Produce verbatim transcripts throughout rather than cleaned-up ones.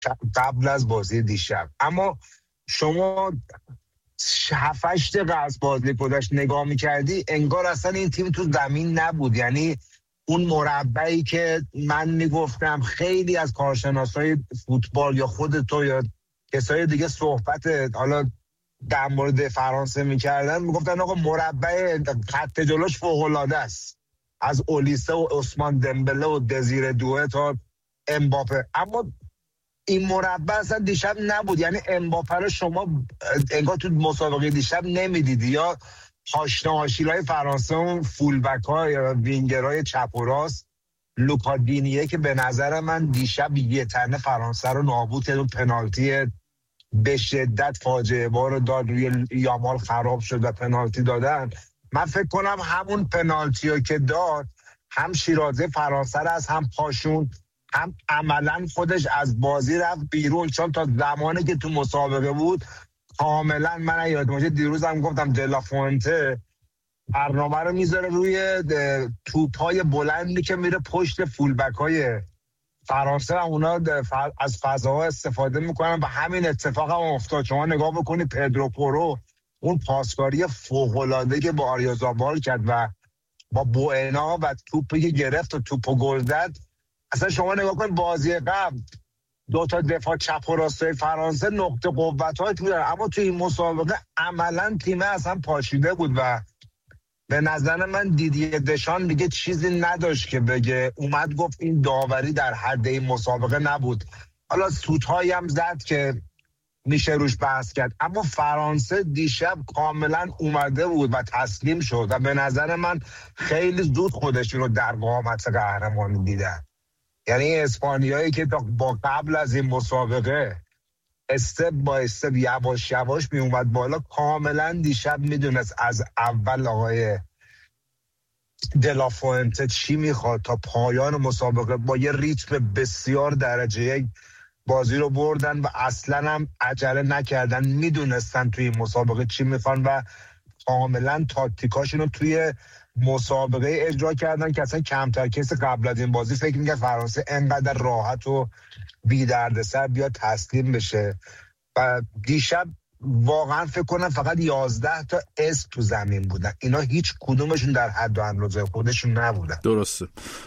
قبل از بازی دیشب. اما شما هفتش دقیقه از بازی گذشت نگاه میکردی انگار اصلا این تیم تو زمین نبود. یعنی اون مربعی که من میگفتم خیلی از کارشناسای فوتبال یا خود تو یا کسای دیگه صحبت حالا در مورد فرانسه میکردن، میگفتن آقا مربع خط جلوش فوق‌العاده است، از اولیسه و عثمان دمبله و دزیر دوه تا امباپه. اما این مربع اصلا دیشب نبود. یعنی امباپه رو شما انگار تو مسابقه دیشب نمیدیدی، یا پاشنه آشیلای فرانسه اون فولبک ها یا وینگرهای چپ و راست، لوکا دینیه که به نظر من دیشب یه تنه فرانسه رو نابود کرد، اون پنالتی به شدت فاجعه بار داد، روی یامال خراب شد و پنالتی دادن. من فکر کنم همون پنالتی رو که داد هم شیرازه فرانسه رو از هم پاشون، هم عملا خودش از بازی رفت بیرون. چون تا زمانی که تو مسابقه بود کاملا، من یادم باشه دیروز هم گفتم دلافونته برنامه رو میذاره روی توپ‌های بلندی که میره پشت فولبک‌های فرانسه و اونا از فضاها استفاده میکنن و همین اتفاق هم افتاد. شما نگاه بکنید پدرو پورو اون پاسکاری فوق‌العاده که با آریازابال کرد و با بوئنا و توپی که گرفت و توپو گل زد، اصلا شما نگاه کنید بازی قبل دو تا دفاع چپ و راستای فرانسه نقطه قوت‌های بودن، اما توی این مسابقه عملاً تیم اصلا پاشیده بود و به نظر من دیدیه دشان دیگه چیزی نداشت که بگه. اومد گفت این داوری در حد این مسابقه نبود. حالا سوت‌هایی هم زد که میشه روش بحث کرد، اما فرانسه دیشب کاملا اومده بود و تسلیم شد و به نظر من خیلی زود خودشون رو در قامت قهرمانی دیدن. یعنی اسپانیایی که با قبل از این مسابقه استپ با استپ یواش یواش می اومد بالا، کاملا دیشب میدونست از اول آقای دلافونته چی میخواد تا پایان مسابقه با یه ریتم بسیار درجه یک بازی رو بردن و اصلا هم عجله نکردن. میدونستن توی این مسابقه چی میخوان و کاملا تاکتیکاشون رو توی مسابقه اجرا کردن که اصلا کمتر کسی قبل از این بازی فکر می‌کرد فرانسه انقدر راحت و بی دردسر بیاد تسلیم بشه. و دیشب واقعا فکر کنم فقط یازده تا اسم تو زمین بودن، اینا هیچ کدومشون در حد و اندازه خودشون نبودن. درسته.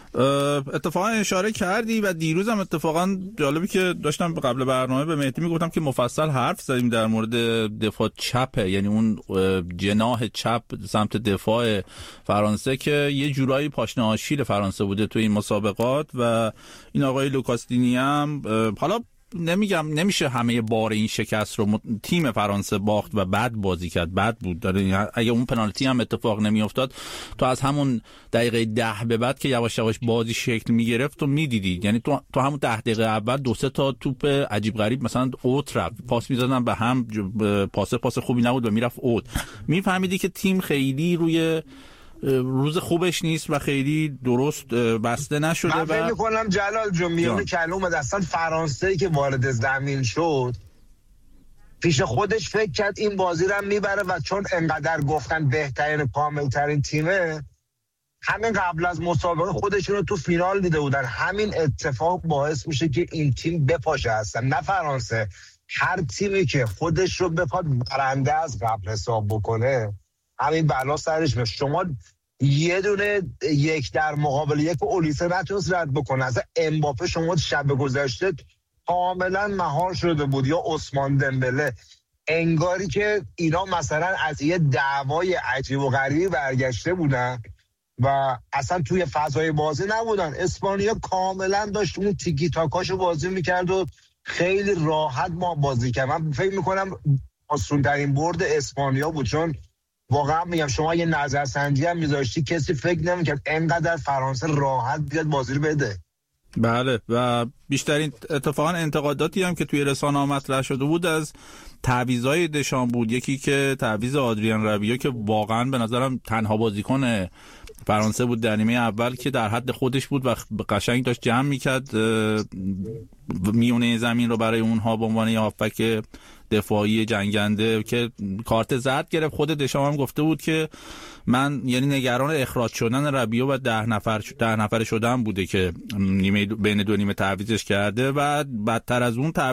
اتفاقا اشاره کردی و دیروزم اتفاقا جالبی که داشتم قبل برنامه به مهدی میگفتم که مفصل حرف زدیم در مورد دفاع چپه، یعنی اون جناح چپ سمت دفاع فرانسه که یه جورایی پاشنه آشیل فرانسه بوده تو این مسابقات و این آقای لوکاس دینی هم حالا نمیگم نمیشه همه بار این شکست رو تیم فرانسه باخت و بد بازی کرد، بد بود داره. اگه اون پنالتی هم اتفاق نمیافتاد تو از همون دقیقه ده به بعد که یواش یواش بازی شکل میگرفت و میدیدی، یعنی تو تو همون ده دقیقه اول دو سه تا توپ عجیب غریب مثلا اوت رفت، پاس میدادن به هم، پاس پاس خوبی نبود و میرفت اوت، میفهمیدی که تیم خیلی روی روز خوبش نیست و خیلی درست بسته نشده. من فکر می‌کنم جلال جون میونه کلمه اصلا فرانسه‌ای که وارد زمین شد پیش خودش فکر کرد این بازی رو میبره و چون انقدر گفتن بهترین کاملترین تیمه، همین قبل از مسابقه خودشون رو تو فینال دیده بودن. همین اتفاق باعث میشه که این تیم بپاشه هستن، نه فرانسه، هر تیمی که خودش رو بخواد برنده از قبل حساب بکنه همین بلا سرش میاد. شما یه دونه یک در مقابل یک اولیسه نتونست رد بکنه. از امباپه شما شب گذشته کاملا مهار شده بود، یا عثمان دمبله، انگاری که اینا مثلا از یه دعوای عجیب و غریبی برگشته بودن و اصلا توی فضای بازی نبودن. اسپانیا کاملا داشت اون تیکی تاکاشو بازی میکرد و خیلی راحت ما بازی کرد. من فکر میکنم آسون‌ترین برد اسپانیا بود، چون واقعا میگم شما یه نظرسنجی هم میذاشتی کسی فکر نمیکرد انقدر فرانسه راحت بیاد بازی رو بده. بله، و بیشترین اتفاقا انتقاداتی هم که توی رسانه‌ها مطرح شده بود از تعویضای دشان بود. یکی که تعویض آدریان ربیو که واقعا به نظرم تنها بازیکن فرانسه بود در نیمه اول که در حد خودش بود و قشنگ داشت جمع میکرد میونه زمین رو برای اونها به عنوان یه هافبک دفاعی جنگنده که کارت زرد گرفت. خود دشام هم گفته بود که من یعنی نگران اخراج شدن ربیو و ده نفر ده نفر شدن بوده که نیمه بین دو نیمه تعویضش کرده و بدتر از اون